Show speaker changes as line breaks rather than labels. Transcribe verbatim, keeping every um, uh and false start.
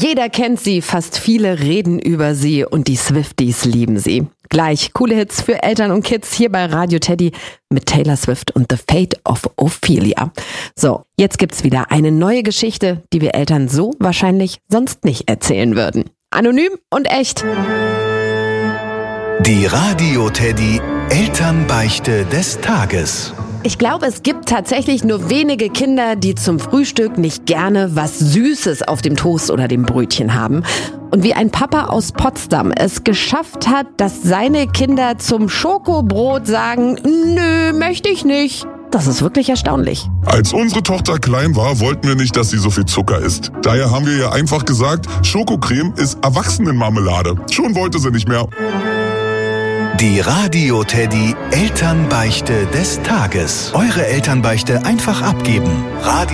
Jeder kennt sie, fast viele reden über sie und die Swifties lieben sie. Gleich coole Hits für Eltern und Kids hier bei Radio Teddy mit Taylor Swift und The Fate of Ophelia. So, jetzt gibt's wieder eine neue Geschichte, die wir Eltern so wahrscheinlich sonst nicht erzählen würden. Anonym und echt.
Die Radio Teddy Elternbeichte des Tages.
Ich glaube, es gibt tatsächlich nur wenige Kinder, die zum Frühstück nicht gerne was Süßes auf dem Toast oder dem Brötchen haben. Und wie ein Papa aus Potsdam es geschafft hat, dass seine Kinder zum Schokobrot sagen, nö, möchte ich nicht. Das ist wirklich erstaunlich.
Als unsere Tochter klein war, wollten wir nicht, dass sie so viel Zucker isst. Daher haben wir ihr einfach gesagt, Schokocreme ist Erwachsenenmarmelade. Schon wollte sie nicht mehr.
Die Radio Teddy Elternbeichte des Tages. Eure Elternbeichte einfach abgeben. Radio